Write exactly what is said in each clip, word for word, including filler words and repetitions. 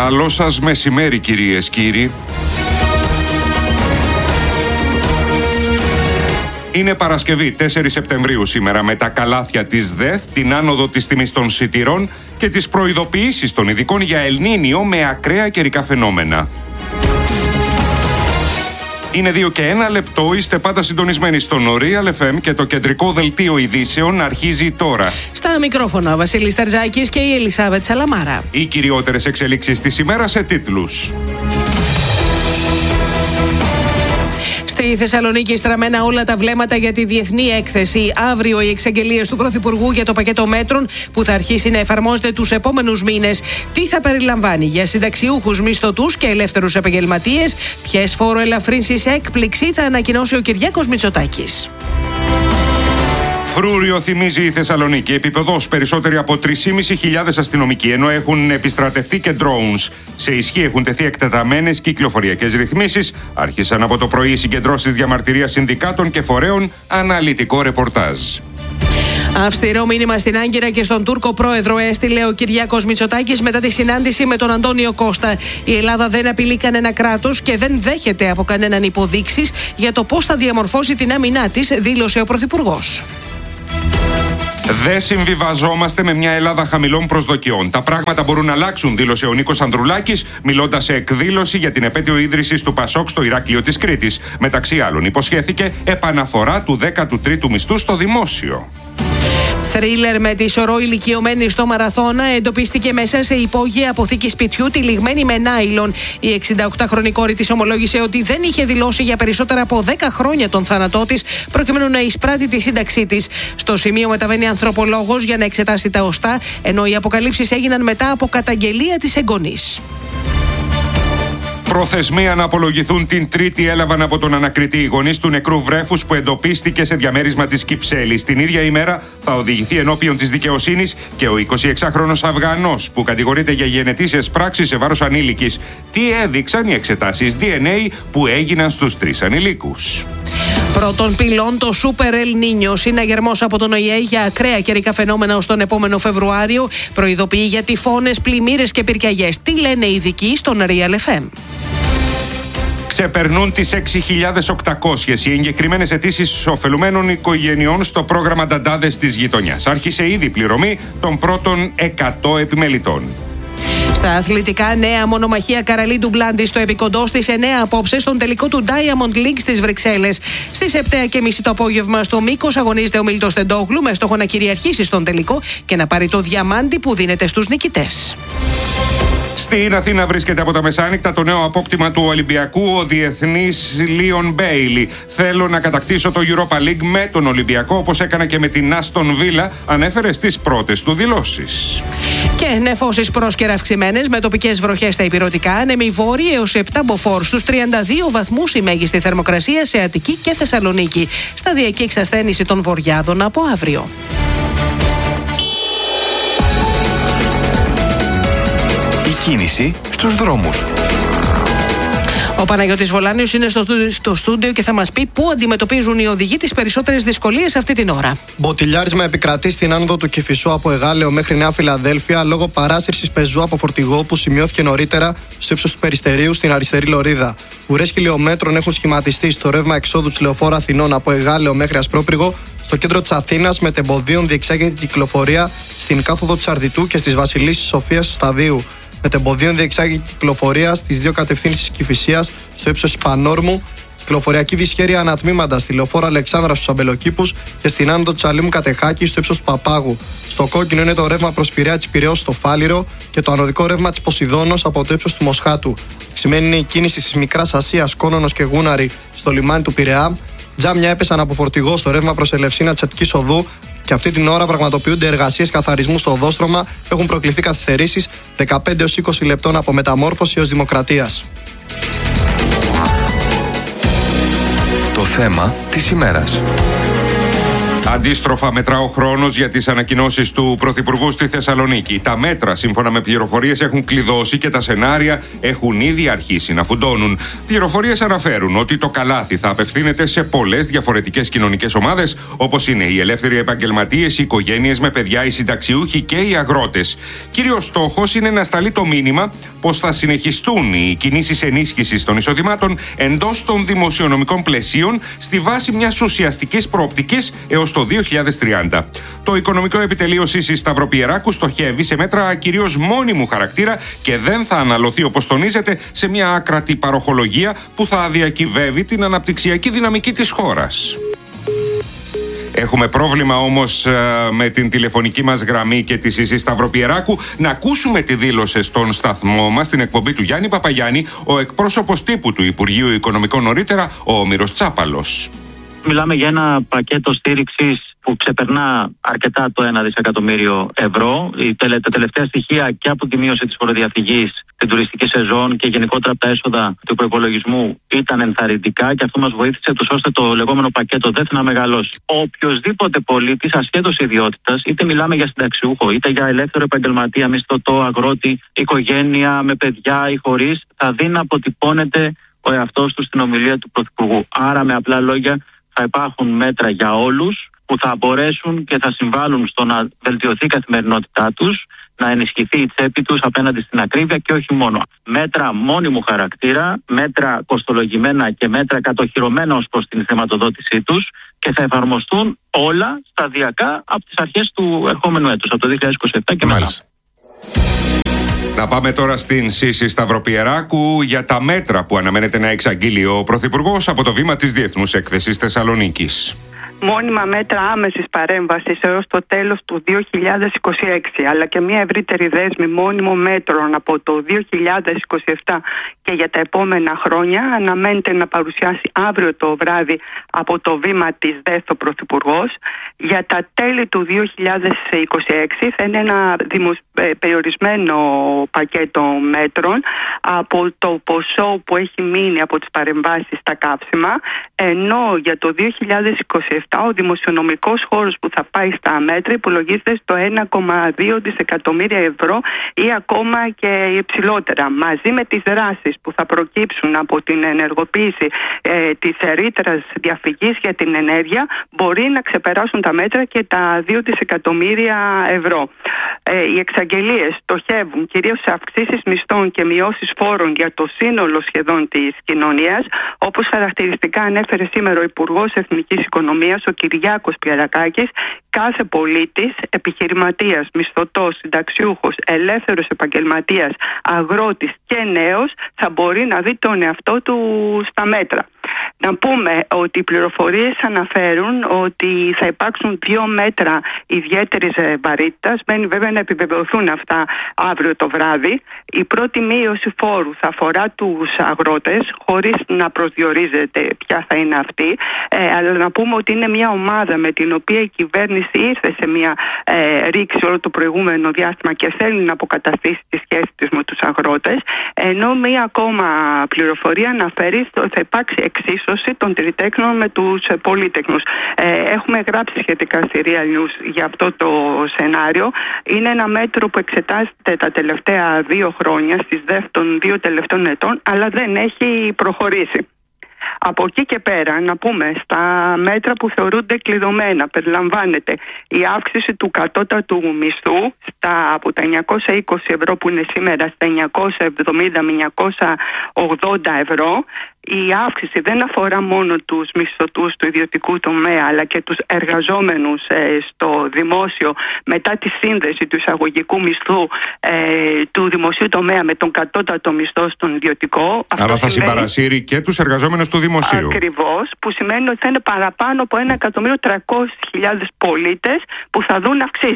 Καλό σας μεσημέρι, κυρίες, κύριοι. Είναι Παρασκευή, τέσσερις Σεπτεμβρίου σήμερα, με τα καλάθια της ΔΕΘ, την άνοδο της τιμής των σιτηρών και τις προειδοποιήσεις των ειδικών για Ελνίνιο με ακραία καιρικά φαινόμενα. Είναι δύο και ένα λεπτό, είστε πάντα συντονισμένοι στον Real εφ εμ και το κεντρικό δελτίο ειδήσεων αρχίζει τώρα. Στα μικρόφωνα ο Βασίλης Τερζάκης και η Ελισάβετ Σαλαμάρα. Οι κυριότερες εξελίξεις της ημέρας σε τίτλους. Στη Θεσσαλονίκη στραμμένα όλα τα βλέμματα για τη διεθνή έκθεση. Αύριο οι εξαγγελίες του Πρωθυπουργού για το πακέτο μέτρων που θα αρχίσει να εφαρμόζεται τους επόμενους μήνες. Τι θα περιλαμβάνει για συνταξιούχους, μισθωτούς και ελεύθερους επαγγελματίες, ποιες φοροελαφρύνσεις έκπληξη θα ανακοινώσει ο Κυριάκος Μητσοτάκης. Φρούριο θυμίζει η Θεσσαλονίκη. Επίπεδος περισσότεροι από τρεις χιλιάδες πεντακόσιοι αστυνομικοί, ενώ έχουν επιστρατευτεί και drones. Σε ισχύ έχουν τεθεί εκτεταμένες κυκλοφοριακές ρυθμίσεις. Άρχισαν από το πρωί οι συγκεντρώσεις διαμαρτυρίας συνδικάτων και φορέων. Αναλυτικό ρεπορτάζ. Αυστηρό μήνυμα στην Άγκυρα και στον Τούρκο πρόεδρο έστειλε ο Κυριάκος Μητσοτάκης μετά τη συνάντηση με τον Αντώνιο Κώστα. Η Ελλάδα δεν απειλεί κανένα κράτος και δεν δέχεται από κανέναν υποδείξεις για το πώς θα διαμορφώσει την άμυνά της, δήλωσε ο Πρωθυπουργός. Δεν συμβιβαζόμαστε με μια Ελλάδα χαμηλών προσδοκιών. Τα πράγματα μπορούν να αλλάξουν, δήλωσε ο Νίκος Ανδρουλάκης, μιλώντας σε εκδήλωση για την επέτειο ίδρυσης του Πασόκ στο Ηράκλειο της Κρήτης. Μεταξύ άλλων, υποσχέθηκε επαναφορά του δέκατου τρίτου μισθού στο δημόσιο. Θρίλερ με τη σωρό ηλικιωμένη στο Μαραθώνα εντοπίστηκε μέσα σε υπόγεια αποθήκη σπιτιού τυλιγμένη με νάιλον. Η εξηνταοκτάχρονη κόρη της ομολόγησε ότι δεν είχε δηλώσει για περισσότερα από δέκα χρόνια τον θάνατό της, προκειμένου να εισπράττει τη σύνταξή της. Στο σημείο μεταβαίνει ανθρωπολόγος για να εξετάσει τα οστά, ενώ οι αποκαλύψεις έγιναν μετά από καταγγελία της εγγονής. Προθεσμία να απολογηθούν την Τρίτη έλαβαν από τον ανακριτή οι γονείς του νεκρού βρέφους που εντοπίστηκε σε διαμέρισμα της Κυψέλης. Την ίδια ημέρα θα οδηγηθεί ενώπιον της δικαιοσύνης και ο εικοσιεξάχρονος Αφγανός που κατηγορείται για γενετήσιες πράξεις σε βάρος ανήλικης. Τι έδειξαν οι εξετάσεις ντι εν έι που έγιναν στους τρεις ανηλίκους. Πρώτον πυλών, το Σούπερ Ελ Νίνιο, συναγερμός από τον ΟΗΕ για ακραία καιρικά φαινόμενα ως τον επόμενο Φεβρουάριο, προειδοποιεί για τυφώνες, πλημμύρες και πυρκαγιές. Τι λένε οι ειδικοί στον Real εφ εμ. Ξεπερνούν τις έξι χιλιάδες οκτακόσιες οι εγκεκριμένες αιτήσεις ωφελουμένων οικογενειών στο πρόγραμμα Νταντάδες της γειτονιάς. Άρχισε ήδη η πληρωμή των πρώτων εκατό επιμελητών. Στα αθλητικά, νέα μονομαχία Καραλίντου Μπλάντη στο επικοντό στις εννέα απόψε στον τελικό του Diamond League στις Βρυξέλλες. Στις επτά και μισή το απόγευμα στο Μήκος αγωνίζεται ο Μίλτος Τεντόγλου με στόχο να κυριαρχήσει στον τελικό και να πάρει το διαμάντι που δίνεται στους νικητές. Στην Αθήνα βρίσκεται από τα μεσάνυχτα το νέο απόκτημα του Ολυμπιακού, ο διεθνής Λίον Μπέιλι. Θέλω να κατακτήσω το Europa League με τον Ολυμπιακό, όπως έκανα και με την Άστον Βίλα, ανέφερε στις πρώτες του δηλώσεις. Και νεφώσεις πρόσκαιρα αυξημένες με τοπικές βροχές στα ηπειρωτικά, ανέμοι βόρειοι έως επτά μποφόρ, στους τριάντα δύο βαθμούς η μέγιστη θερμοκρασία σε Αττική και Θεσσαλονίκη. Σταδιακή εξασθένηση των βορειάδων από αύριο. Κίνηση στους δρόμους. Ο Παναγιώτης Βολάνιος είναι στο, στο στούντιο και θα μας πει πού αντιμετωπίζουν οι οδηγοί τις περισσότερες δυσκολίες αυτή την ώρα. Μποτιλιάρισμα επικρατεί στην άνοδο του Κηφισού από Εγάλεο μέχρι Νέα Φιλαδέλφια λόγω παράσυρσης πεζού από φορτηγό που σημειώθηκε νωρίτερα στο ύψος του Περιστερίου στην αριστερή λωρίδα. Ουρές χιλιόμετρων έχουν σχηματιστεί στο ρεύμα εξόδου της Λεωφόρου Αθηνών από Εγάλεο μέχρι Ασπρόπρυγο, στο κέντρο της Αθήνας μετεμποδίων διεξάγεται κυκλοφορία στην κάθοδο της Αρδιτού και στις Βασιλίσσης Σοφίας Σταδίου. Μετεμποδίων διεξάγει κυκλοφορία στις δύο κατευθύνσεις Κηφισίας στο ύψος της Πανόρμου, κυκλοφοριακή δυσχέρεια ανατμήματα στη Λεωφόρο Αλεξάνδρα στους Αμπελοκήπους και στην άνοδο της Αλήμου Κατεχάκη στο ύψος του Παπάγου. Στο κόκκινο είναι το ρεύμα προς Πειραιά της Πειραιώς στο Φάληρο και το ανωδικό ρεύμα της Ποσειδώνος από το ύψος του Μοσχάτου. Σημαίνει είναι η κίνηση της Μικράς Ασίας, Κόνονος και Γούναρη στο λιμάνι του Πειραιά. Τζάμια έπεσαν από φορτηγό στο ρεύμα προς Ελευσίνα της Αττικής Οδού. Και αυτή την ώρα πραγματοποιούνται εργασίες καθαρισμού στο οδόστρωμα. Έχουν προκληθεί καθυστερήσεις δεκαπέντε έως είκοσι λεπτών από Μεταμόρφωση έως Δημοκρατίας. Το θέμα της ημέρας. Αντίστροφα μετρά ο χρόνος για τις ανακοινώσεις του Πρωθυπουργού στη Θεσσαλονίκη. Τα μέτρα, σύμφωνα με πληροφορίες, έχουν κλειδώσει και τα σενάρια έχουν ήδη αρχίσει να φουντώνουν. Πληροφορίες αναφέρουν ότι το καλάθι θα απευθύνεται σε πολλές διαφορετικές κοινωνικές ομάδες, όπως είναι οι ελεύθεροι επαγγελματίες, οι οικογένειες με παιδιά, οι συνταξιούχοι και οι αγρότες. Κύριος στόχος είναι να σταλεί το μήνυμα πως θα συνεχιστούν οι κινήσεις ενίσχυσης των εισοδημάτων εντός των δημοσιονομικών πλαισίων στη βάση μιας ουσιαστικής προοπτικής έως το δύο χιλιάδες τριάντα. Το Οικονομικό Επιτελείο Σύσης Σταυροπιεράκου στοχεύει σε μέτρα κυρίως μόνιμου χαρακτήρα και δεν θα αναλωθεί, όπως τονίζεται, σε μια άκρατη παροχολογία που θα διακυβεύει την αναπτυξιακή δυναμική της χώρας. Έχουμε πρόβλημα όμως με την τηλεφωνική μας γραμμή και τη Σύσης Σταυροπιεράκου. Να ακούσουμε τι δήλωσε στον σταθμό μας, στην εκπομπή του Γιάννη Παπαγιάννη, ο εκπρόσωπος τύπου του Υπουργείου Οικονομικών νωρίτερα, ο Όμηρος Τσάπαλος. Μιλάμε για ένα πακέτο στήριξης που ξεπερνά αρκετά το ένα δισεκατομμύριο ευρώ. Τα τελευταία στοιχεία και από τη μείωση της φοροδιαφυγής, την τουριστική σεζόν και γενικότερα από τα έσοδα του προϋπολογισμού ήταν ενθαρρυντικά και αυτό μας βοήθησε τους ώστε το λεγόμενο πακέτο ΔΕΘ να μεγαλώσει. Οποιοσδήποτε πολίτης, ασχέτως ιδιότητας, είτε μιλάμε για συνταξιούχο, είτε για ελεύθερο επαγγελματία, μισθωτό, αγρότη, οικογένεια με παιδιά ή χωρίς, θα δει να αποτυπώνεται ο εαυτός του στην ομιλία του Πρωθυπουργού. Άρα, με απλά λόγια, θα υπάρχουν μέτρα για όλους που θα μπορέσουν και θα συμβάλλουν στο να βελτιωθεί η καθημερινότητά τους, να ενισχυθεί η τσέπη τους απέναντι στην ακρίβεια και όχι μόνο. Μέτρα μόνιμου χαρακτήρα, μέτρα κοστολογημένα και μέτρα κατοχυρωμένα ως προς την χρηματοδότησή τους και θα εφαρμοστούν όλα σταδιακά από τις αρχές του ερχόμενου έτους, από το δύο χιλιάδες είκοσι επτά και μετά. Να πάμε τώρα στην Σύση Σταυροπιεράκου για τα μέτρα που αναμένεται να εξαγγείλει ο Πρωθυπουργός από το βήμα της Διεθνούς Έκθεσης Θεσσαλονίκης. Μόνιμα μέτρα άμεσης παρέμβασης έως το τέλος του δύο χιλιάδες είκοσι έξι, αλλά και μια ευρύτερη δέσμη μόνιμων μέτρων από το δύο χιλιάδες είκοσι επτά και για τα επόμενα χρόνια αναμένεται να παρουσιάσει αύριο το βράδυ από το βήμα της ΔΕΘ ο Πρωθυπουργός. Για τα τέλη του δύο χιλιάδες είκοσι έξι θα είναι ένα δημοσ... περιορισμένο πακέτο μέτρων από το ποσό που έχει μείνει από τις παρεμβάσεις στα καύσιμα, ενώ για το δύο χιλιάδες είκοσι επτά ο δημοσιονομικός χώρος που θα πάει στα μέτρα υπολογίζεται στο ένα κόμμα δύο δισεκατομμύρια ευρώ ή ακόμα και υψηλότερα. Μαζί με τις δράσεις που θα προκύψουν από την ενεργοποίηση ε, της ρήτρας διαφυγής για την ενέργεια, μπορεί να ξεπεράσουν τα μέτρα και τα δύο δισεκατομμύρια ευρώ. Ε, οι εξαγγελίες στοχεύουν κυρίως σε αυξήσεις μισθών και μειώσεις φόρων για το σύνολο σχεδόν της κοινωνίας, όπως χαρακτηριστικά ανέφερε σήμερα ο Υπουργός Εθνικής Οικονομίας, ο Κυριάκος Πιερακάκης. Κάθε πολίτης, επιχειρηματίας, μισθωτός, συνταξιούχος, ελεύθερος επαγγελματίας, αγρότης και νέος θα μπορεί να δει τον εαυτό του στα μέτρα. Να πούμε ότι οι πληροφορίες αναφέρουν ότι θα υπάρξουν δύο μέτρα ιδιαίτερης βαρύτητας. Μένει βέβαια να επιβεβαιωθούν αυτά αύριο το βράδυ. Η πρώτη μείωση φόρου θα αφορά τους αγρότες, χωρίς να προσδιορίζεται ποια θα είναι αυτή. Ε, αλλά να πούμε ότι είναι μια ομάδα με την οποία η κυβέρνηση ήρθε σε μια ε, ρήξη όλο το προηγούμενο διάστημα και θέλει να αποκαταστήσει τη σχέση της με τους αγρότες. Ενώ μια ακόμα πληροφορία αναφέρει ότι θα υπάρξει εξίσωση των τριτέκνων με τους πολύτεκνους. Ε, έχουμε γράψει σχετικά στη Real News για αυτό το σενάριο. Είναι ένα μέτρο που εξετάζεται τα τελευταία δύο χρόνια, στις ΔΕΘ των δύο τελευταίων ετών, αλλά δεν έχει προχωρήσει. Από εκεί και πέρα, να πούμε, στα μέτρα που θεωρούνται κλειδωμένα περιλαμβάνεται η αύξηση του κατώτατου μισθού στα, από τα εννιακόσια είκοσι ευρώ που είναι σήμερα στα εννιακόσια εβδομήντα με εννιακόσια ογδόντα ευρώ. Η αύξηση δεν αφορά μόνο τους μισθωτούς του ιδιωτικού τομέα, αλλά και τους εργαζόμενους ε, στο δημόσιο μετά τη σύνδεση του εισαγωγικού μισθού ε, του δημοσίου τομέα με τον κατώτατο μισθό στον ιδιωτικό. Άρα θα συμπαρασύρει και τους εργαζόμενους του δημοσίου. Ακριβώς, που σημαίνει ότι θα είναι παραπάνω από ένα εκατομμύριο τριακόσιες χιλιάδες πολίτες που θα δουν αυξήσεις.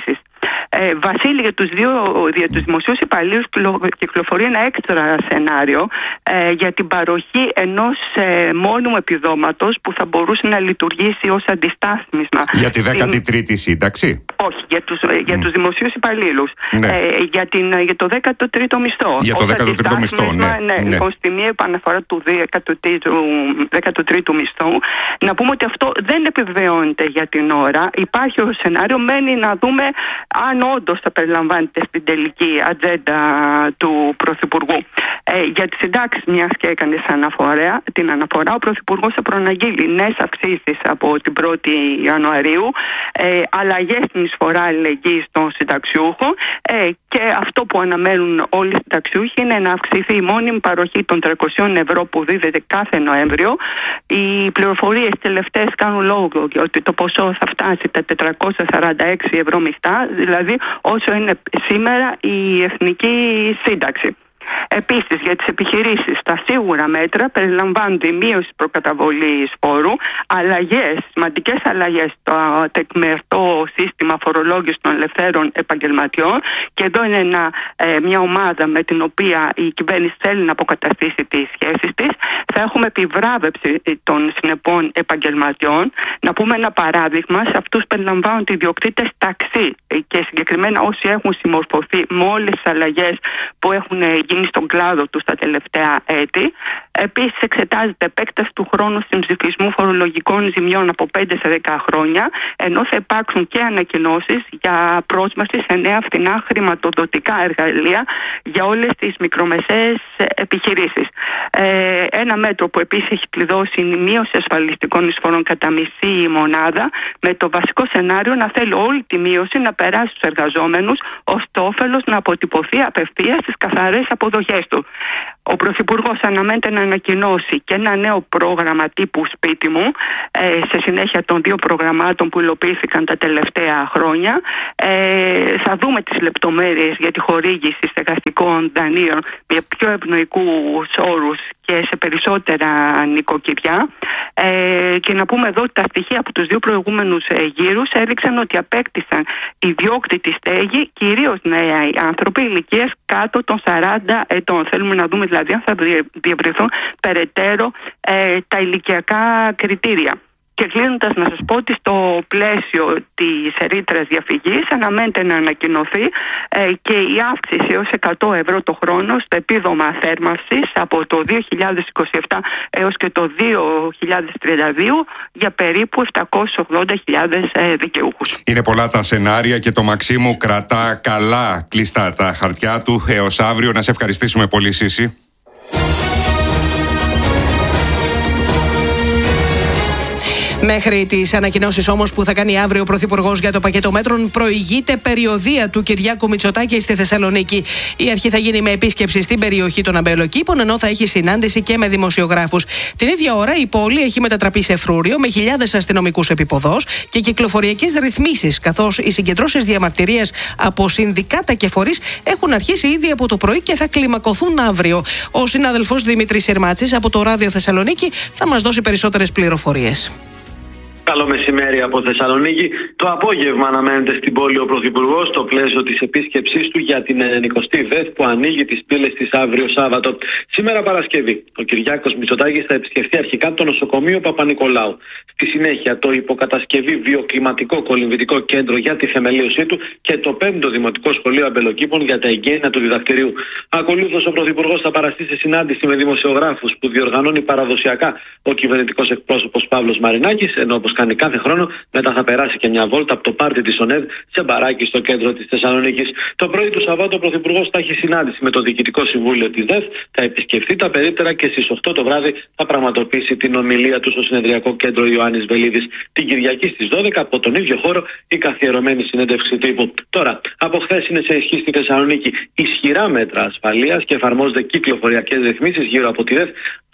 Ε, Βασίλη, για τους, δύο, για τους δημοσίους υπαλλήλους κυκλοφορεί ένα έξτρα σενάριο ε, για την παροχή ενός ε, μόνιμου επιδόματος που θα μπορούσε να λειτουργήσει ως αντιστάθμισμα. Για τη δέκατη τρίτη σύνταξη? Όχι, για τους, mm. για τους δημοσίους υπαλλήλους. Ναι. Ε, για, την, για το δέκατο τρίτο μισθό. Για το δέκατο τρίτο μισθό, ναι. ναι, ναι. Λοιπόν, στη μία επαναφορά του δέκατου τρίτου μισθού, να πούμε ότι αυτό δεν επιβεβαιώνεται για την ώρα. Υπάρχει ο σενάριο, μένει να δούμε αν όντως θα περιλαμβάνεται στην τελική ατζέντα του Πρωθυπουργού. Ε, για τις συντάξεις, μιας και έκανε αναφορά, την αναφορά, ο Πρωθυπουργός θα προαναγγείλει νέες αυξήσεις από την πρώτη Ιανουαρίου, ε, αλλαγές στην εισφορά αλληλεγγύης των συνταξιούχων ε, και αυτό που αναμένουν όλοι οι συνταξιούχοι είναι να αυξηθεί η μόνιμη παροχή των τριακόσια ευρώ που δίδεται κάθε Νοέμβριο. Οι πληροφορίες τελευταίες κάνουν λόγο ότι το ποσό θα φτάσει τα τετρακόσια σαράντα έξι ευρώ μισθά, δηλαδή όσο είναι σήμερα η εθνική σύνταξη. Επίσης, για τις επιχειρήσεις, τα σίγουρα μέτρα περιλαμβάνονται η μείωση προκαταβολής φόρου, αλλαγές, σημαντικές αλλαγές στο τεκμηρτό σύστημα φορολόγησης των ελευθέρων επαγγελματιών, και εδώ είναι ένα, ε, μια ομάδα με την οποία η κυβέρνηση θέλει να αποκαταστήσει τις σχέσεις της. Θα έχουμε επιβράβευση των συνεπών επαγγελματιών. Να πούμε ένα παράδειγμα, σε αυτούς περιλαμβάνονται οι ιδιοκτήτες ταξί και συγκεκριμένα όσοι έχουν συμμορφωθεί με όλες τις αλλαγές που έχουν γίνει στον κλάδο του στα τελευταία έτη. Επίσης, εξετάζεται επέκταση του χρόνου συμψηφισμού φορολογικών ζημιών από πέντε σε δέκα χρόνια, ενώ θα υπάρξουν και ανακοινώσεις για πρόσβαση σε νέα φθηνά χρηματοδοτικά εργαλεία για όλες τις μικρομεσαίες επιχειρήσεις. Ε, ένα μέτρο που επίσης έχει κλειδώσει είναι η μείωση ασφαλιστικών εισφορών κατά μισή μονάδα, με το βασικό σενάριο να θέλει όλη τη μείωση να περάσει στους εργαζόμενους, ώστε το όφελος να αποτυπωθεί απευθείας στις καθαρές αποδοχές του. Ο Πρωθυπουργός αναμένεται να ανακοινώσει και ένα νέο πρόγραμμα τύπου σπίτι μου, ε, σε συνέχεια των δύο προγραμμάτων που υλοποιήθηκαν τα τελευταία χρόνια. Ε, θα δούμε τις λεπτομέρειες για τη χορήγηση στεγαστικών δανείων με πιο ευνοϊκούς όρους και σε περισσότερα νοικοκυριά. Ε, και να πούμε εδώ ότι τα στοιχεία από τους δύο προηγούμενους ε, γύρους έδειξαν ότι απέκτησαν ιδιόκτητη στέγη κυρίως νέοι άνθρωποι ηλικίας κάτω των σαράντα ετών. Θέλουμε να δούμε δηλαδή αν θα διευρυθούν περαιτέρω ε, τα ηλικιακά κριτήρια. Και κλείνοντας, να σας πω ότι στο πλαίσιο της ρήτρας διαφυγής αναμένεται να ανακοινωθεί ε, και η αύξηση έως εκατό ευρώ το χρόνο στο επίδομα θέρμανσης από το δύο χιλιάδες είκοσι επτά έως και το δύο χιλιάδες τριάντα δύο για περίπου επτακόσιες ογδόντα χιλιάδες ε, δικαιούχους. Είναι πολλά τα σενάρια και το Μαξίμου κρατά καλά κλειστά τα χαρτιά του έως αύριο. Να σε ευχαριστήσουμε πολύ, Σύση. Μέχρι τις ανακοινώσεις όμως που θα κάνει αύριο ο Πρωθυπουργός για το πακέτο μέτρων, προηγείται περιοδεία του Κυριάκου Μητσοτάκη στη Θεσσαλονίκη. Η αρχή θα γίνει με επίσκεψη στην περιοχή των Αμπελοκήπων, ενώ θα έχει συνάντηση και με δημοσιογράφους. Την ίδια ώρα η πόλη έχει μετατραπεί σε φρούριο με χιλιάδες αστυνομικούς επιποδός και κυκλοφοριακές ρυθμίσεις, καθώς οι συγκεντρώσεις διαμαρτυρίας από συνδικάτα και φορείς έχουν αρχίσει ήδη από το πρωί και θα κλιμακωθούν αύριο. Ο συνάδελφος Δημήτρης Σερμάτσης από το Ράδιο Θεσσαλονίκη θα μας δώσει περισσότερες πληροφορίες. Καλό μεσημέρι από Θεσσαλονίκη. Το απόγευμα αναμένεται στην πόλη ο Πρωθυπουργός στο πλαίσιο της επίσκεψής του για την ενενηκοστή ΔΕΘ που ανοίγει τις πύλες της αύριο Σάββατο. Σήμερα Παρασκευή, ο Κυριάκος Μητσοτάκης θα επισκεφθεί αρχικά το νοσοκομείο Παπα-Νικολάου. Στη συνέχεια, το υποκατασκευή βιοκλιματικό κολυμβητικό κέντρο για τη θεμελίωσή του και το πέμπτο Δημοτικό Σχολείο Αμπελοκήπων για τα εγγένεια του διδακτηρίου. Ακολούθως, ο Πρωθυπουργός θα παραστεί σε συνάντηση με δημοσιογράφους που διοργανώνει παραδοσιακά ο κυβερνητικός εκπρόσωπος Παύλος Μαρινάκης, ενώ όπως κάνει κάθε χρόνο, μετά θα περάσει και μια βόλτα από το πάρτι της ΟΝΕΔ σε μπαράκι στο κέντρο της Θεσσαλονίκης. Το πρωί του Σαββάτου, ο Πρωθυπουργός θα έχει συνάντηση με το Διοικητικό Συμβούλιο της ΔΕΘ, θα επισκεφθεί τα περίπτερα και στις οκτώ το βράδυ θα πραγματοποιήσει την ομιλία του στο Συνεδριακό Κέντρο Ιωάννης Βελίδης. Την Κυριακή στις δώδεκα, από τον ίδιο χώρο, η καθιερωμένη συνέντευξη τύπου. Τώρα, από χθες είναι σε ισχύ στη Θεσσαλονίκη ισχυρά μέτρα ασφαλείας και εφαρμόζονται κυκλοφοριακές ρυθμίσεις γύρω από τη ΔΕΘ,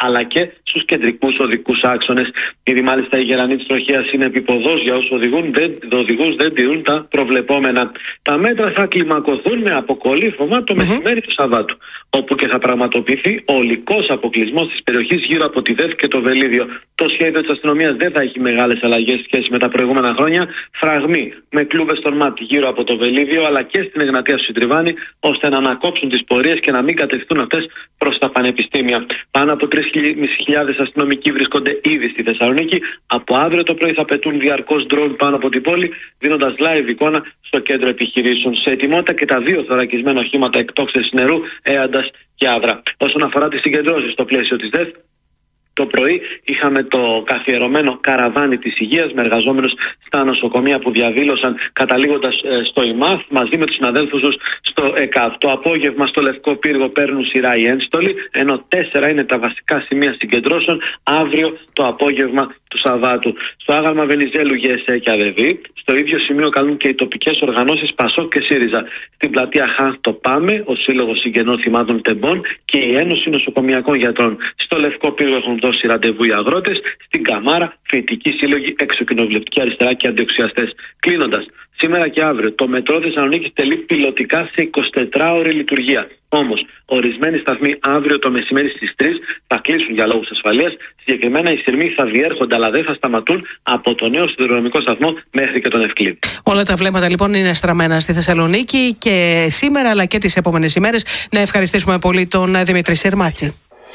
αλλά και στους κεντρικούς οδικούς άξονες. Ήδη μάλιστα η γερανή της τροχέας είναι επιποδός για όσους οδηγούν, δεν, οδηγούς δεν τηρούν τα προβλεπόμενα. Τα μέτρα θα κλιμακωθούν με αποκολύφωμα το μεσημέρι mm-hmm. του Σαββάτου, όπου και θα πραγματοποιηθεί ολικός αποκλεισμός της περιοχής γύρω από τη ΔΕΘ και το Βελίδιο. Το σχέδιο της αστυνομίας δεν θα έχει μεγάλες αλλαγές σχέση με τα προηγούμενα χρόνια. Φραγμοί με κλούβες στον μάτι γύρω από το Βελίδιο αλλά και στην Εγνατία του Συντριβάνη, ώστε να ανακόψουν τις πορείες και να μην κατευθυνθούν αυτές προς τα πανεπιστήμια. Πάνω από τρεις χιλιάδες αστυνομικοί βρίσκονται ήδη στη Θεσσαλονίκη. Από αύριο το πρωί θα πετούν διαρκώς ντρόουν πάνω από την πόλη, δίνοντας live εικόνα στο κέντρο επιχειρήσεων. Σε ετοιμότητα και τα δύο θωρακισμένα οχήματα εκτόξευσης νερού, Έαντας και Άβρα. Όσον αφορά τις συγκεντρώσεις στο πλαίσιο της ΔΕΘ, το πρωί είχαμε το καθιερωμένο καραβάνι της υγείας με εργαζόμενους στα νοσοκομεία που διαδήλωσαν καταλήγοντας ε, στο ΙΜΑΘ μαζί με τους συναδέλφους τους στο ΕΚΑΒ. Το απόγευμα στο Λευκό Πύργο παίρνουν σειρά οι ένστολοι, ενώ τέσσερα είναι τα βασικά σημεία συγκεντρώσεων αύριο το απόγευμα του Σαββάτου. Στο άγαλμα Βενιζέλου, ΓΕΣΕ και ΑΔΕΒΗ, στο ίδιο σημείο καλούν και οι τοπικές οργανώσεις ΠΑΣΟΚ και ΣΥΡΙΖΑ. Στην πλατεία Χάνθ το ΠΑΜΕ, ο Σύλλογος Συγγενών Θυμάτων Τεμπών και η Ένωση Νοσοκομιακών Γιατρών. Στο Λευκό Πύργο έχουν δώσει ραντεβού οι αγρότες, στην Καμάρα, φοιτητικοί σύλλογοι, εξοκοινοβουλευτική αριστερά και αντιοξιαστές. Κλείνοντας, σήμερα και αύριο το μετρό Θεσσαλονίκης τελεί πιλωτικά σε εικοσιτετράωρη λειτουργία. Όμως, ορισμένοι σταθμοί αύριο το μεσημέρι στις τρεις θα κλείσουν για λόγους ασφαλείας. Συγκεκριμένα οι σειρμοί θα διέρχονται, αλλά δεν θα σταματούν από το νέο σιδηροδρομικό σταθμό μέχρι και τον Ευκλήδη. Όλα τα βλέμματα λοιπόν είναι στραμμένα στη Θεσσαλονίκη και σήμερα αλλά και τις επόμενες ημέρες. Να ευχαριστήσουμε πολύ τον Δημήτρη Σερμάτση.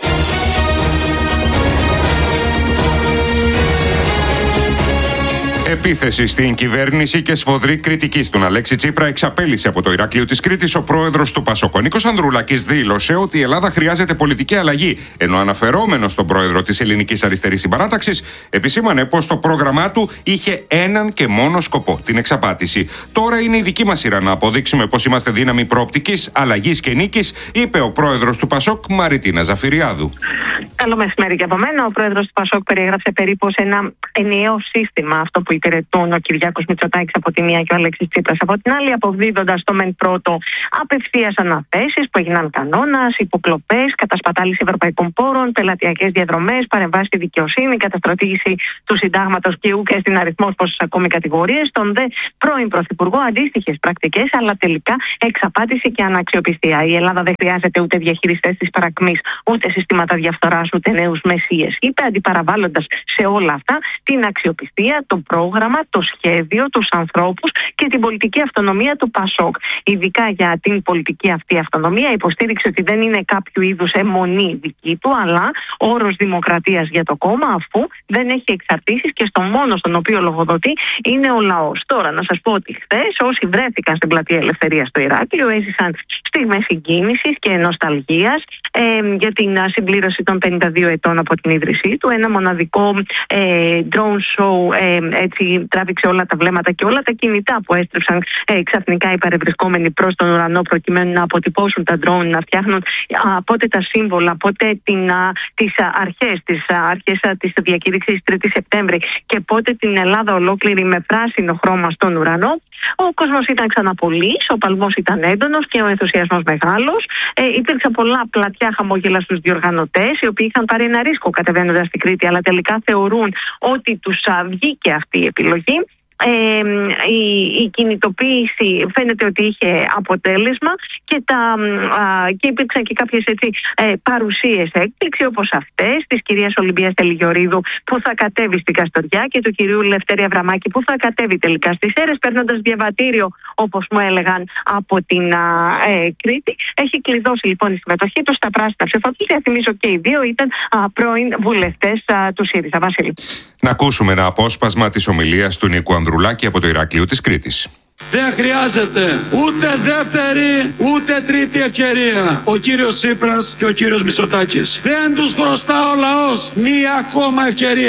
Επίθεση στην κυβέρνηση και σφοδρή κριτική στον Αλέξη Τσίπρα εξαπέλυσε από το Ηράκλειο της Κρήτης ο πρόεδρος του ΠΑΣΟΚ. Ο Νίκος Ανδρουλάκης δήλωσε ότι η Ελλάδα χρειάζεται πολιτική αλλαγή, ενώ αναφερόμενος στον πρόεδρο της Ελληνικής Αριστερής Συμπαράταξης επισήμανε πως το πρόγραμμά του είχε έναν και μόνο σκοπό, την εξαπάτηση. Τώρα είναι η δική μας σειρά να αποδείξουμε πως είμαστε δύναμη προοπτικής, αλλαγής και νίκης, είπε ο πρόεδρος του ΠΑΣΟΚ, Μαριτίνα Ζαφυριάδου. Καλό μεσημέρι και από μένα. Ο πρόεδρος του ΠΑΣΟΚ περιέγραψε περίπου ένα ενιαίο σύστημα, αυτό που υπηρετούν ο Κυριάκος Μητσοτάκης από τη μία και ο Αλέξης Τσίπρας από την άλλη, αποδίδοντας το μεν πρώτο απευθείας αναθέσεις που έγιναν κανόνας, υποκλοπές, κατασπατάληση ευρωπαϊκών πόρων, πελατειακές διαδρομές, παρεμβάσεις στη δικαιοσύνη, καταστρατήγηση του συντάγματος και ου και στην αριθμός πόσες ακόμη κατηγορίες. Τον δε πρώην Πρωθυπουργό αντίστοιχες πρακτικές, αλλά τελικά εξαπάτηση και αναξιοπιστία. Η Ελλάδα δεν χρειάζεται ούτε διαχειριστές της παρακμής, ούτε συστήματα διαφθοράς, ούτε νέους μεσίες, είπε, αντιπαραβάλλοντας σε όλα αυτά την αξιοπιστία, το πρόγραμμα, το σχέδιο, τους ανθρώπους και την πολιτική αυτονομία του ΠΑΣΟΚ. Ειδικά για την πολιτική αυτή αυτονομία υποστήριξε ότι δεν είναι κάποιο είδους αιμονή δική του, αλλά όρος δημοκρατίας για το κόμμα, αφού δεν έχει εξαρτήσεις και στο μόνο στον οποίο λογοδοτεί είναι ο λαός. Τώρα να σας πω ότι χθες όσοι βρέθηκαν στην Πλατεία Ελευθερίας στο Ηράκλειο έζησαν στιγμές συγκίνησης και νοσταλγίας ε, για την συμπλήρωση των πενήντα δύο ετών από την ίδρυσή του. Ένα μοναδικό ε, drone show ε, έτσι τράβηξε όλα τα βλέμματα και όλα τα κινητά που έστρεψαν ε, ξαφνικά οι παρευρισκόμενοι προς τον ουρανό, προκειμένου να αποτυπώσουν τα drone, να φτιάχνουν α, πότε τα σύμβολα, πότε την, α, τις α, αρχές, τις α, αρχές α, της διακήρυξης τρίτη Σεπτέμβρη και πότε την Ελλάδα ολόκληρη με πράσινο χρώμα στον ουρανό. Ο κόσμος ήταν ξανά πολύς, ο παλμός ήταν έντονος και ο ενθουσιασμός μεγάλος. Ε, υπήρξαν πολλά πλατιά χαμόγελα στους διοργανωτές, οι οποίοι είχαν πάρει ένα ρίσκο κατεβαίνοντας στην Κρήτη, αλλά τελικά θεωρούν ότι τους α, βγήκε αυτή η επιλογή. Ε, η, η κινητοποίηση φαίνεται ότι είχε αποτέλεσμα και, τα, α, και υπήρξαν και κάποιες έτσι, ε, παρουσίες έκπληξη, όπως αυτές της κυρίας Ολυμπίας Τελιγιορίδου που θα κατέβει στην Καστοριά και του κυρίου Λευτέρη Αβραμάκη που θα κατέβει τελικά στις Σέρρες παίρνοντας διαβατήριο, όπως μου έλεγαν, από την α, ε, Κρήτη. Έχει κλειδώσει λοιπόν η συμμετοχή του στα πράσινα ψηφοδέλτια. Θυμίζω και οι δύο ήταν α, πρώην βουλευτές α, του ΣΥΡΙΖΑ. Βασίλη. Να ακούσουμε ένα απόσπασμα της ομιλίας του Νίκου Ανδρουλάκη από το Ηράκλειο της Κρήτης. Δεν χρειάζεται ούτε δεύτερη ούτε τρίτη ευκαιρία ο κύριος Τσίπρας και ο κύριος Μητσοτάκης. Δεν τους χρωστά ο λαός μία ακόμα ευκαιρία.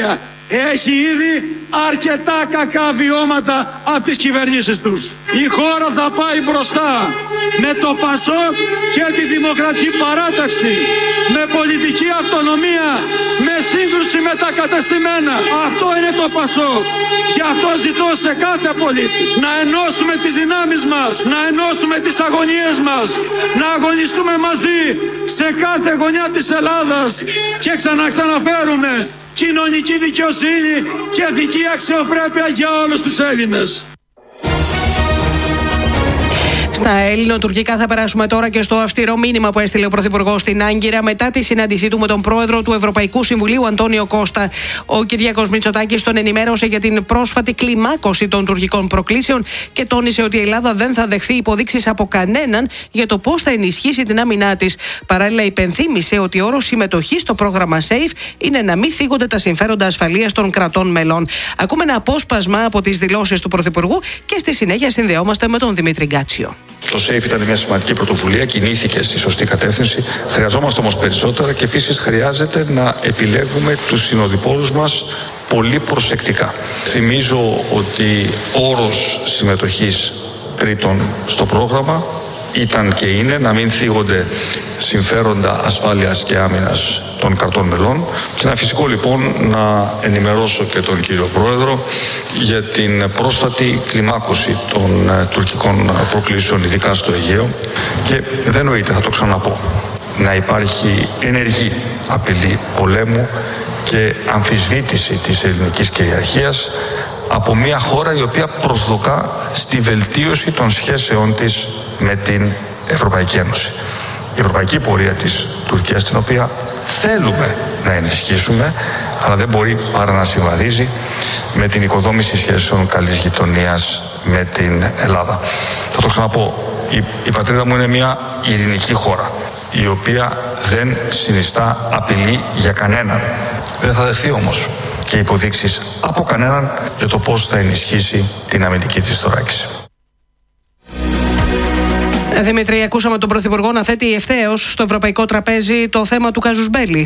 έχει ήδη αρκετά κακά βιώματα από τις κυβερνήσεις τους. Η χώρα θα πάει μπροστά με το ΠΑΣΟΚ και τη Δημοκρατική Παράταξη, με πολιτική αυτονομία, με σύγκρουση με τα κατεστημένα. Αυτό είναι το ΠΑΣΟΚ. Γι' αυτό ζητώ σε κάθε πολίτη να ενώσουμε τις δυνάμεις μας, να ενώσουμε τις αγωνίες μας, να αγωνιστούμε μαζί σε κάθε γωνιά της Ελλάδας και ξαναξαναφέρουμε κοινωνική δικαιοσύνη και δική αξιοπρέπεια για όλους τους Έλληνες. Στα ελληνοτουρκικά θα περάσουμε τώρα και στο αυστηρό μήνυμα που έστειλε ο Πρωθυπουργός στην Άγκυρα μετά τη συνάντησή του με τον πρόεδρο του Ευρωπαϊκού Συμβουλίου, Αντώνιο Κώστα. Ο Κυριάκος Μητσοτάκης τον ενημέρωσε για την πρόσφατη κλιμάκωση των τουρκικών προκλήσεων και τόνισε ότι η Ελλάδα δεν θα δεχθεί υποδείξεις από κανέναν για το πώς θα ενισχύσει την άμυνά της. Παράλληλα, υπενθύμησε ότι όρος συμμετοχής στο πρόγραμμα SAFE είναι να μην θίγονται τα συμφέροντα ασφαλείας των κρατών μελών. Ακούμε ένα απόσπασμα από τις δηλώσεις του Πρωθυπουργού και στη συνέχεια συνδεόμαστε με τον Δημήτρη Γκάτσιο. Το SAFE ήταν μια σημαντική πρωτοβουλία, κινήθηκε στη σωστή κατεύθυνση. Χρειαζόμαστε όμως περισσότερα και επίσης χρειάζεται να επιλέγουμε τους συνοδοιπόρους μας πολύ προσεκτικά. Θυμίζω ότι όρος συμμετοχής τρίτων στο πρόγραμμα ήταν και είναι να μην θίγονται συμφέροντα ασφάλειας και άμυνας των κρατών μελών. Και είναι φυσικό λοιπόν να ενημερώσω και τον κύριο Πρόεδρο για την πρόσφατη κλιμάκωση των ε, τουρκικών προκλήσεων, ειδικά στο Αιγαίο. Και δεν νοείται, θα το ξαναπώ, να υπάρχει ενεργή απειλή πολέμου και αμφισβήτηση της ελληνικής κυριαρχίας από μια χώρα η οποία προσδοκά στη βελτίωση των σχέσεών της με την Ευρωπαϊκή Ένωση. Η ευρωπαϊκή πορεία της Τουρκίας, την οποία θέλουμε να ενισχύσουμε, αλλά δεν μπορεί παρά να συμβαδίζει με την οικοδόμηση σχέσεων καλής γειτονίας με την Ελλάδα. Θα το ξαναπώ, η, η πατρίδα μου είναι μια ειρηνική χώρα, η οποία δεν συνιστά απειλή για κανέναν. Δεν θα δεχθεί όμως και υποδείξεις από κανέναν για το πώς θα ενισχύσει την αμυντική της θωράκιση. Δημήτρη, ακούσαμε τον Πρωθυπουργό να θέτει ευθέως στο ευρωπαϊκό τραπέζι το θέμα του κάζους μπέλι.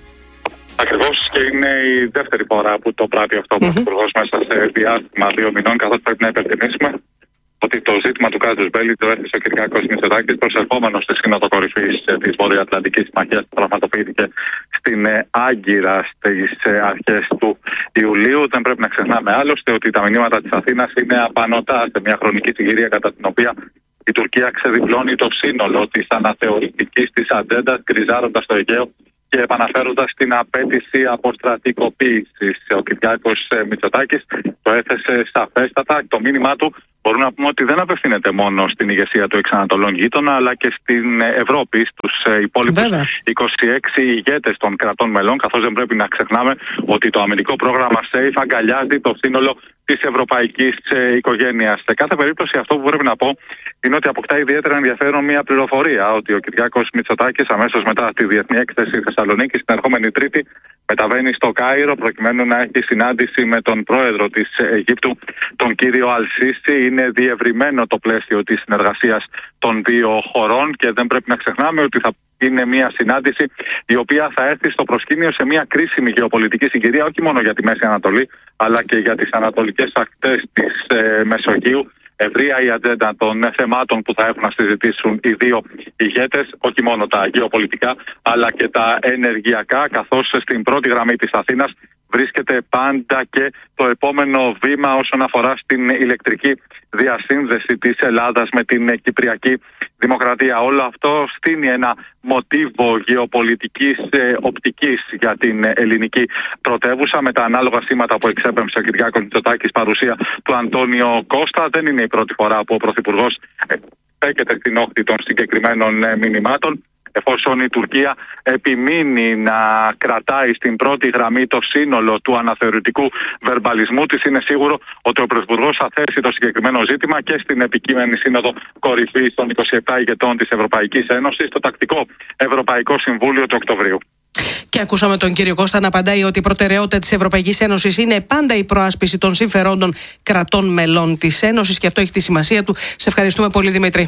Ακριβώς, και είναι η δεύτερη φορά που το πράττει αυτό ο mm-hmm. Πρωθυπουργός μέσα σε διάστημα δύο μηνών, καθώς πρέπει να υπενθυμίσουμε ότι το ζήτημα του κάζους μπέλι το έθεσε ο Κυριάκος Μητσοτάκης προσερχόμενος στη Σύνοδο Κορυφής της Βορειοατλαντικής Συμμαχίας που πραγματοποιήθηκε στην Άγκυρα στις αρχές του Ιουλίου. Δεν πρέπει να ξεχνάμε άλλωστε ότι τα μηνύματα της Αθήνας είναι απανωτά σε μια χρονική συγκυρία κατά την οποία η Τουρκία ξεδιπλώνει το σύνολο της αναθεωρητικής της ατζέντας, γκριζάροντας το Αιγαίο και επαναφέροντας την απέτηση αποστρατικοποίησης. Ο Κυριάκος Μητσοτάκης το έθεσε σαφέστατα. Το μήνυμά του μπορούμε να πούμε ότι δεν απευθύνεται μόνο στην ηγεσία του εξανατολών γείτονα, αλλά και στην Ευρώπη, στους υπόλοιπους είκοσι έξι ηγέτες των κρατών μελών, καθώς δεν πρέπει να ξεχνάμε ότι το αμυντικό πρόγραμμα SAFE αγκαλιάζει το σύνολο της ευρωπαϊκής οικογένειας. Σε κάθε περίπτωση, αυτό που πρέπει να πω είναι ότι αποκτά ιδιαίτερα ενδιαφέρον μια πληροφορία ότι ο Κυριάκος Μητσοτάκης αμέσως μετά τη Διεθνή Έκθεση Θεσσαλονίκης την ερχόμενη Τρίτη μεταβαίνει στο Κάιρο προκειμένου να έχει συνάντηση με τον πρόεδρο της Αιγύπτου, τον κύριο Αλσίσι. Είναι διευρυμένο το πλαίσιο της συνεργασίας των δύο χωρών και δεν πρέπει να ξεχνάμε ότι θα είναι μια συνάντηση η οποία θα έρθει στο προσκήνιο σε μια κρίσιμη γεωπολιτική συγκυρία, όχι μόνο για τη Μέση Ανατολή, αλλά και για τις ανατολικές ακτές της ε, Μεσογείου. Ευρεία η ατζέντα των θεμάτων που θα έχουν να συζητήσουν οι δύο ηγέτες, όχι μόνο τα γεωπολιτικά, αλλά και τα ενεργειακά, καθώς στην πρώτη γραμμή της Αθήνας βρίσκεται πάντα και το επόμενο βήμα όσον αφορά στην ηλεκτρική διασύνδεση της Ελλάδας με την Κυπριακή Δημοκρατία. Όλο αυτό στείνει ένα μοτίβο γεωπολιτικής ε, οπτικής για την ελληνική πρωτεύουσα με τα ανάλογα σήματα που εξέπεμψε ο Κυριάκος Μητσοτάκης παρουσία του Αντώνιο Κώστα. Δεν είναι η πρώτη φορά που ο Πρωθυπουργός στέκεται στην όχθη των συγκεκριμένων ε, μηνυμάτων. Εφόσον η Τουρκία επιμείνει να κρατάει στην πρώτη γραμμή το σύνολο του αναθεωρητικού βερμπαλισμού της, είναι σίγουρο ότι ο Πρωθυπουργός θα θέσει το συγκεκριμένο ζήτημα και στην επικείμενη Σύνοδο Κορυφής των είκοσι επτά ηγετών της Ευρωπαϊκής Ένωσης, στο τακτικό Ευρωπαϊκό Συμβούλιο του Οκτωβρίου. Και ακούσαμε τον κύριο Κώστα να απαντάει ότι η προτεραιότητα της Ευρωπαϊκής Ένωσης είναι πάντα η προάσπιση των συμφερόντων κρατών μελών της Ένωσης και αυτό έχει τη σημασία του. Σε ευχαριστούμε πολύ, Δημήτρη.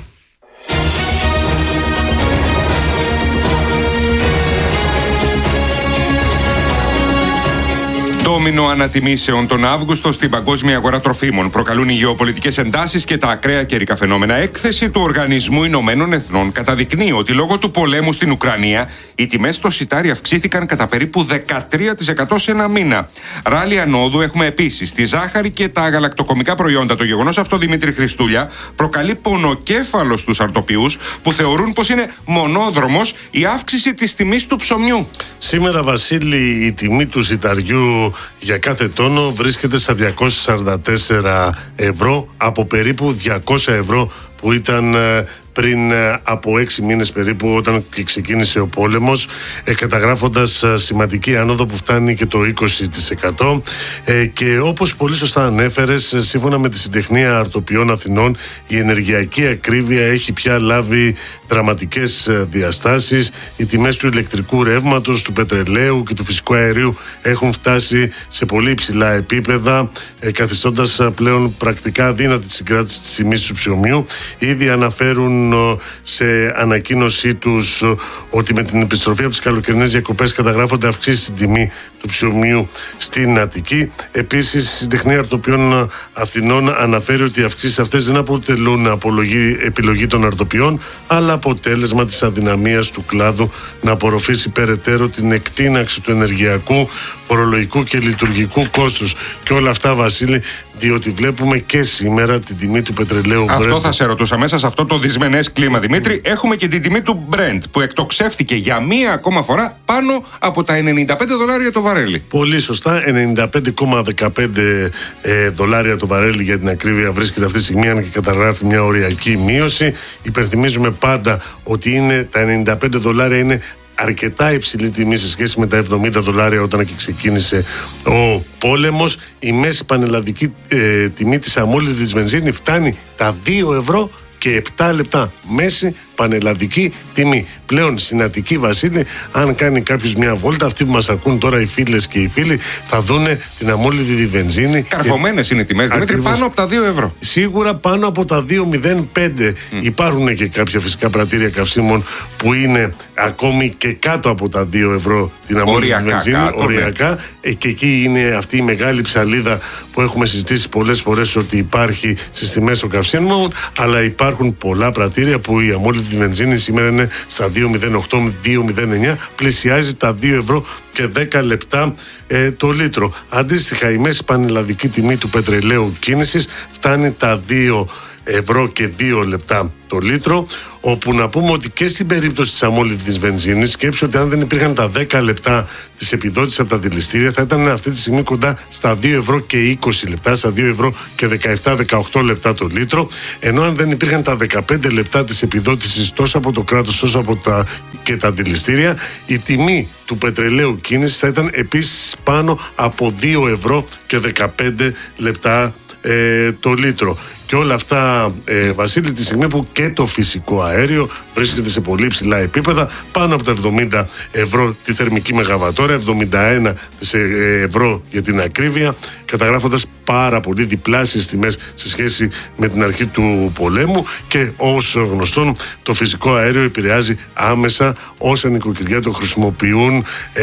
Το ντόμινο ανατιμήσεων τον Αύγουστο στην παγκόσμια αγορά τροφίμων προκαλούν οι γεωπολιτικές εντάσεις και τα ακραία καιρικά φαινόμενα. Έκθεση του Οργανισμού Ηνωμένων Εθνών καταδεικνύει ότι λόγω του πολέμου στην Ουκρανία οι τιμές στο σιτάρι αυξήθηκαν κατά περίπου δεκατρία τοις εκατό σε ένα μήνα. Ράλι ανόδου έχουμε επίσης τη ζάχαρη και τα γαλακτοκομικά προϊόντα. Το γεγονός αυτό, Δημήτρη Χριστούλια, προκαλεί πονοκέφαλο στους αρτοποιούς που θεωρούν πως είναι μονόδρομος η αύξηση της τιμής του ψωμιού. Σήμερα, Βασίλη, η τιμή του σιταριού για κάθε τόνο βρίσκεται στα διακόσια σαράντα τέσσερα ευρώ από περίπου διακόσια ευρώ που ήταν πριν από έξι μήνες περίπου, όταν ξεκίνησε ο πόλεμος, ε, καταγράφοντας σημαντική άνοδο που φτάνει και το είκοσι τοις εκατό. Ε, και όπως πολύ σωστά ανέφερες, σύμφωνα με τη Συντεχνία Αρτοποιών Αθηνών, η ενεργειακή ακρίβεια έχει πια λάβει δραματικές διαστάσεις. Οι τιμές του ηλεκτρικού ρεύματος, του πετρελαίου και του φυσικού αερίου έχουν φτάσει σε πολύ υψηλά επίπεδα, ε, καθιστώντας πλέον πρακτικά αδύνατη τη συγκράτηση της τιμής του ψωμιού. Ήδη αναφέρουν σε ανακοίνωσή τους ότι με την επιστροφή από τις καλοκαιρινές διακοπές καταγράφονται αυξήσεις στην τιμή του ψωμιού στην Αττική. Επίσης, η Συντεχνία Αρτοποιών Αθηνών αναφέρει ότι οι αυξήσεις αυτές δεν αποτελούν απολογή, επιλογή των αρτοποιών, αλλά αποτέλεσμα της αδυναμίας του κλάδου να απορροφήσει περαιτέρω την εκτείναξη του ενεργειακού, φορολογικού και λειτουργικού κόστους. Και όλα αυτά, Βασίλη, διότι βλέπουμε και σήμερα την τιμή του πετρελαίου Brent. Αυτό θα σε ρωτούσα. Μέσα σε αυτό το δυσμενές κλίμα, Δημήτρη, έχουμε και την τιμή του Brent που εκτοξεύτηκε για μία ακόμα φορά πάνω από τα ενενήντα πέντε δολάρια το βαρέλι. Πολύ σωστά, ενενήντα πέντε κόμμα δεκαπέντε ε, δολάρια το βαρέλι για την ακρίβεια βρίσκεται αυτή τη στιγμή, αν και καταγράφει μια οριακή μείωση. Υπενθυμίζουμε πάντα ότι είναι, τα ενενήντα πέντε δολάρια είναι αρκετά υψηλή τιμή σε σχέση με τα εβδομήντα δολάρια όταν και ξεκίνησε ο πόλεμος. Η μέση πανελλαδική ε, τιμή της αμόλυντης βενζίνη φτάνει τα δύο ευρώ και επτά λεπτά. Μέση πανελλαδική τιμή. Πλέον στην Αττική, Βασίλη, αν κάνει κάποιος μια βόλτα, αυτοί που μας ακούν τώρα, οι φίλες και οι φίλοι, θα δούνε την αμόλυδη βενζίνη. Καρφωμένες είναι οι τιμές, Δημήτρη, πάνω από τα δύο ευρώ. Σίγουρα πάνω από τα δύο κόμμα μηδέν πέντε. Mm. Υπάρχουν και κάποια φυσικά πρατήρια καυσίμων που είναι ακόμη και κάτω από τα δύο ευρώ την αμόλυδη βενζίνη. Κάτω, οριακά. Ναι. Ε, και εκεί είναι αυτή η μεγάλη ψαλίδα που έχουμε συζητήσει πολλές φορές ότι υπάρχει στις τιμές των καυσίμων, αλλά υπάρχουν πολλά πρατήρια που η αμόλυδη τη βενζίνη σήμερα είναι στα δύο κόμμα μηδέν οκτώ με δύο κόμμα μηδέν εννιά, πλησιάζει τα δύο ευρώ και δέκα λεπτά ε, το λίτρο. Αντίστοιχα, η μέση πανελλαδική τιμή του πετρελαίου κίνησης φτάνει τα δύο ευρώ και δύο λεπτά το λίτρο, όπου να πούμε ότι και στην περίπτωση της αμόλυδης βενζίνης, σκέψου ότι αν δεν υπήρχαν τα δέκα λεπτά της επιδότησης από τα δηληστήρια, θα ήταν αυτή τη στιγμή κοντά στα δύο ευρώ και είκοσι λεπτά, στα δύο ευρώ και δεκαεπτά δεκαοκτώ λεπτά το λίτρο, ενώ αν δεν υπήρχαν τα δεκαπέντε λεπτά της επιδότησης τόσο από το κράτος όσο από τα, και τα δηληστήρια, η τιμή του πετρελαίου κίνησης θα ήταν επίσης πάνω από δύο ευρώ και δεκαπέντε λεπτά ε, το λίτρο. Και όλα αυτά, ε, Βασίλη, τη στιγμή που και το φυσικό αέριο βρίσκεται σε πολύ ψηλά επίπεδα, πάνω από τα εβδομήντα ευρώ τη θερμική μεγαβατόρα, εβδομήντα ένα ευρώ για την ακρίβεια, καταγράφοντας πάρα πολύ διπλάσιες τιμές σε σχέση με την αρχή του πολέμου. Και όσο γνωστόν, το φυσικό αέριο επηρεάζει άμεσα όσα νοικοκυριά το χρησιμοποιούν ε,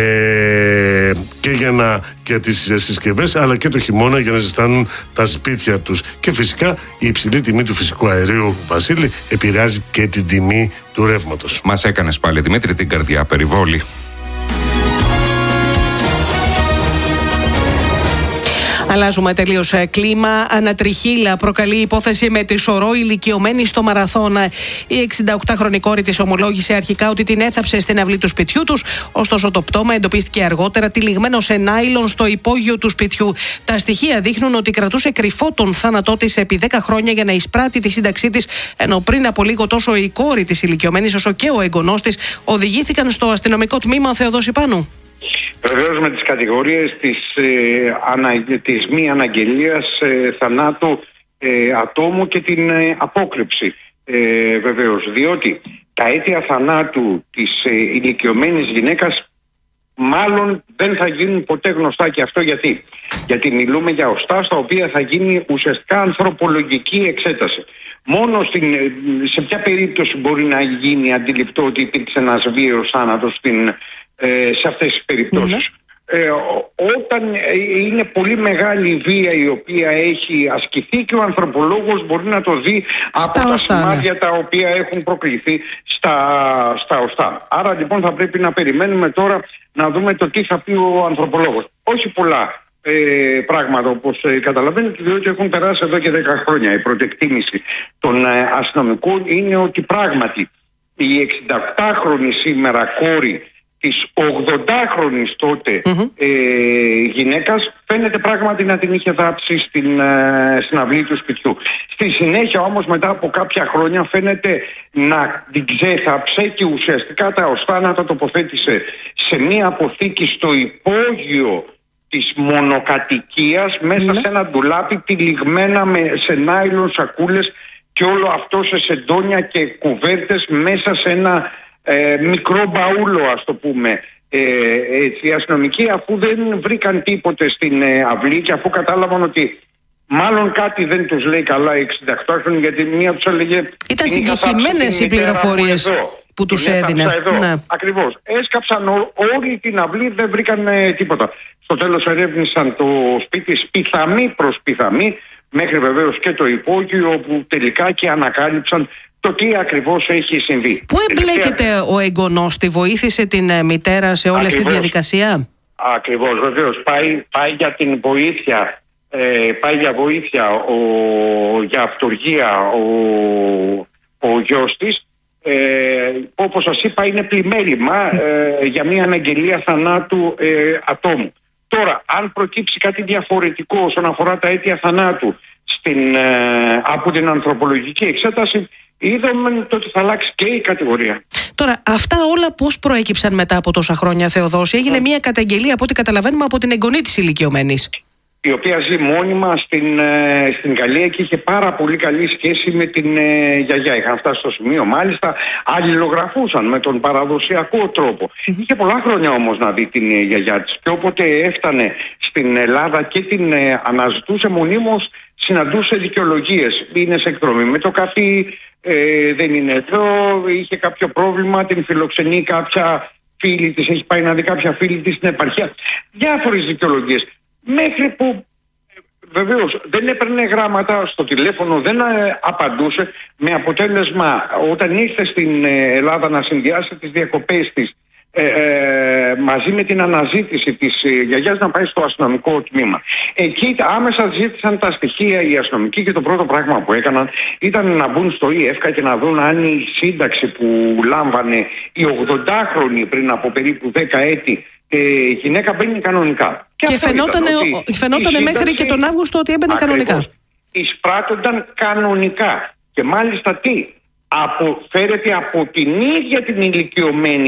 και για, να, για τις συσκευές, αλλά και το χειμώνα για να ζεστάνουν τα σπίτια τους. Και φυσικά η υψηλή τιμή του φυσικού αερίου, Βασίλη, επηρεάζει και την τιμή του ρεύματος. Μας έκανες πάλι, Δημήτρη, την καρδιά περιβόλη. Αλλάζουμε τελείως κλίμα. Ανατριχύλα προκαλεί υπόθεση με τη σωρό ηλικιωμένη στο μαραθώνα. Η εξηνταοκτάχρονη κόρη της ομολόγησε αρχικά ότι την έθαψε στην αυλή του σπιτιού τους. Ωστόσο, το πτώμα εντοπίστηκε αργότερα τυλιγμένο σε νάιλον στο υπόγειο του σπιτιού. Τα στοιχεία δείχνουν ότι κρατούσε κρυφό τον θάνατό της επί δέκα χρόνια για να εισπράττει τη σύνταξή της, ενώ πριν από λίγο τόσο η κόρη της ηλικιωμένης όσο και ο εγγονός της οδηγήθηκαν στο αστυνομικό τμήμα. Θεοδόση Πάνου. Βεβαίως με τις κατηγορίες της, ε, ανα, της μη αναγγελίας ε, θανάτου ε, ατόμου και την ε, απόκρυψη. Ε, βεβαίως, διότι τα αίτια θανάτου της ε, ηλικιωμένης γυναίκας μάλλον δεν θα γίνουν ποτέ γνωστά. Και αυτό γιατί. Γιατί μιλούμε για οστά στα οποία θα γίνει ουσιαστικά ανθρωπολογική εξέταση. Μόνο στην, σε ποια περίπτωση μπορεί να γίνει αντιληπτό ότι υπήρξε ένας βίαιος θάνατος στην, ε, σε αυτές τις περιπτώσεις. Mm-hmm. Ε, όταν είναι πολύ μεγάλη η βία η οποία έχει ασκηθεί και ο ανθρωπολόγος μπορεί να το δει από στα τα οστά, σημάδια ναι. τα οποία έχουν προκληθεί στα, στα οστά. Άρα λοιπόν θα πρέπει να περιμένουμε τώρα να δούμε το τι θα πει ο ανθρωπολόγος. Όχι πολλά ε, πράγματα όπως ε, καταλαβαίνετε, διότι έχουν περάσει εδώ και δέκα χρόνια. Η πρώτη εκτίμηση των ε, αστυνομικών είναι ότι πράγματι η εξηνταοκτάχρονη σήμερα κόρη της ογδοντάχρονης τότε mm-hmm. ε, γυναίκας φαίνεται πράγματι να την είχε θάψει στην, ε, στην αυλή του σπιτιού. Στη συνέχεια όμως μετά από κάποια χρόνια φαίνεται να την ξέθαψε και ουσιαστικά τα οστά να τα τοποθέτησε σε μία αποθήκη στο υπόγειο της μονοκατοικίας μέσα mm-hmm. σε ένα ντουλάπι τυλιγμένα με, σε νάιλον σακούλες και όλο αυτό σε σεντόνια και κουβέρτες μέσα σε ένα Ε, μικρό μπαούλο, ας το πούμε. Ε, έτσι, οι αστυνομικοί, αφού δεν βρήκαν τίποτε στην ε, αυλή και αφού κατάλαβαν ότι μάλλον κάτι δεν τους λέει καλά οι εξηνταοκτάχρονοι, γιατί μία τους έλεγε ήταν συγκεκριμένες οι πληροφορίες που, που τους έδινε. Ναι. Ακριβώς. Έσκαψαν ό, όλη την αυλή, δεν βρήκαν ε, τίποτα. Στο τέλος ερεύνησαν το σπίτι σπιθαμή προς σπιθαμή, μέχρι βεβαίως και το υπόγειο, όπου τελικά και ανακάλυψαν το τι ακριβώς έχει συμβεί. Πού εμπλέκεται ο εγγονός, τη βοήθησε την μητέρα σε όλη ακριβώς. αυτή τη διαδικασία? Ακριβώς, βεβαίως. Πάει, πάει για την βοήθεια, ε, πάει για βοήθεια, ο, για αυτοργία ο, ο γιος της. Ε, όπως σας είπα είναι πλημέλημα ε, για μια αναγγελία θανάτου ε, ατόμου. Τώρα, αν προκύψει κάτι διαφορετικό όσον αφορά τα αίτια θανάτου στην, ε, από την ανθρωπολογική εξέταση, είδαμε ότι θα αλλάξει και η κατηγορία. Τώρα, αυτά όλα πώς προέκυψαν μετά από τόσα χρόνια, Θεοδόση? Έγινε mm. μια καταγγελία, από ό,τι καταλαβαίνουμε, από την εγγονή της ηλικιωμένης, η οποία ζει μόνιμα στην, ε, στην Γαλλία και είχε πάρα πολύ καλή σχέση με την ε, γιαγιά. Είχαν φτάσει στο σημείο, μάλιστα, αλληλογραφούσαν με τον παραδοσιακό τρόπο. Mm-hmm. Είχε πολλά χρόνια όμως να δει την ε, γιαγιά της και όποτε έφτανε στην Ελλάδα και την ε, αναζητούσε μονίμως, συναντούσε δικαιολογίες. Είναι σε εκδρομή με το καφί, ε, δεν είναι εδώ, είχε κάποιο πρόβλημα, την φιλοξενεί κάποια φίλη της, έχει πάει να δει κάποια φίλη της στην επαρχία. Διάφορες δικαιολογίες. Μέχρι που βεβαίως δεν έπαιρνε γράμματα στο τηλέφωνο, δεν απαντούσε, με αποτέλεσμα όταν ήρθε στην Ελλάδα να συνδυάσει τις διακοπές της ε, ε, μαζί με την αναζήτηση της ε, γιαγιάς να πάει στο αστυνομικό τμήμα. Εκεί άμεσα ζήτησαν τα στοιχεία οι αστυνομικοί και το πρώτο πράγμα που έκαναν ήταν να μπουν στο ΙΕΦΚΑ και να δουν αν η σύνταξη που λάμβανε η ογδοντάχρονη πριν από περίπου δέκα έτη ε, γυναίκα μπαίνει κανονικά. Και, και φαινότανε, φαινότανε μέχρι και τον Αύγουστο ότι έμπαινε ακριβώς, κανονικά. Εισπράττονταν κανονικά. Και μάλιστα τι, από, φέρεται από την ίδια την ηλικιωμένη